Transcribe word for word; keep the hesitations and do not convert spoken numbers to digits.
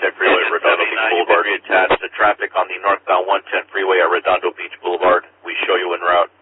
ten Freeway, Redondo Beach Boulevard. Reattach the traffic on the northbound one ten Freeway at Redondo Beach Boulevard. We show you en route.